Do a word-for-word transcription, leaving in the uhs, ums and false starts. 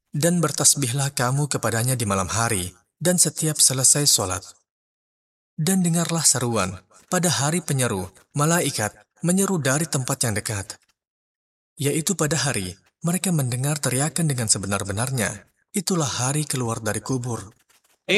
Dan bertasbihlah kamu kepadanya di malam hari, dan setiap selesai sholat. Dan dengarlah seruan, pada hari penyeru, malaikat menyeru dari tempat yang dekat. Yaitu pada hari, mereka mendengar teriakan dengan sebenar-benarnya. Itulah hari keluar dari kubur.